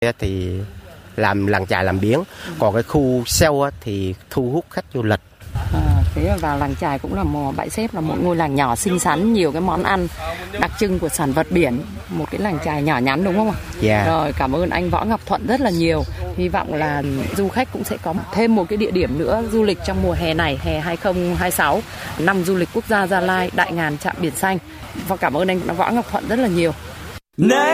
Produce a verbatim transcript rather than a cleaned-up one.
thì làm làng chài làm biếng, còn cái khu sâu thì thu hút khách du lịch. À, thế vào làng chài cũng là một bãi xếp, là một ngôi làng nhỏ xinh xắn, nhiều cái món ăn đặc trưng của sản vật biển, một cái làng chài nhỏ nhắn đúng không ạ? Dạ. Rồi, cảm ơn anh Võ Ngọc Thuận rất là nhiều. Hy vọng là du khách cũng sẽ có thêm một cái địa điểm nữa du lịch trong mùa hè này, hè hai không hai sáu, năm du lịch quốc gia Gia Lai, đại ngàn trạm biển xanh. Và cảm ơn anh Võ Ngọc Thuận rất là nhiều.